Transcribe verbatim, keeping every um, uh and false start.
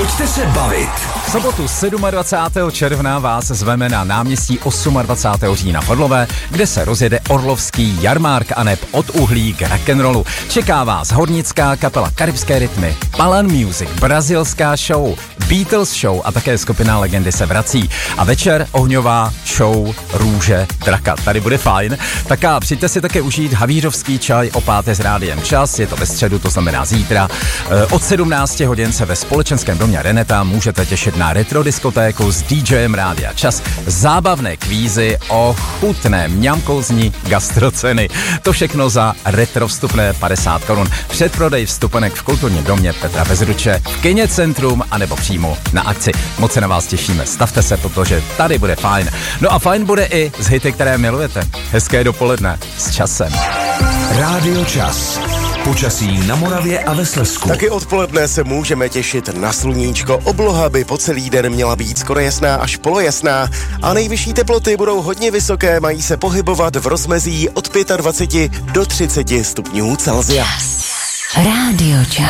Pojďte se bavit. V sobotu dvacátého sedmého června vás zveme na náměstí dvacátého osmého října v Orlové, kde se rozjede Orlovský jarmárk a neb od uhlí k rock'n'rollu. Čeká vás hornická kapela Karibské rytmy, Palan Music, brazilská show, Beatles show a také skupina Legendy se vrací. A večer ohňová show Růže draka. Tady bude fajn. Tak a přijďte si také užít havířovský čaj o páté s rádiem Čas. Je to ve středu, to znamená zítra. Od sedmnácti hodin se ve společenském domě Reneta můžete těšit na retro diskotéku s DJem Rádia Čas, zábavné kvízy o chutné mňamkouzní gastroceny. To všechno za retro vstupné padesát korun. Předprodej vstupenek v kulturním domě Petra Bezruče, v Kině Centrum anebo přímo na akci. Moc se na vás těšíme, stavte se, protože tady bude fajn. No a fajn bude i z hity, které milujete. Hezké dopoledne s Časem. Rádio Čas. Počasí na Moravě a ve Slezsku. Taky odpoledne se můžeme těšit na sluníčko. Obloha by po celý den měla být skoro jasná až polojasná a nejvyšší teploty budou hodně vysoké, mají se pohybovat v rozmezí od dvacet pět do třiceti stupňů Celsia. Rádio Čas.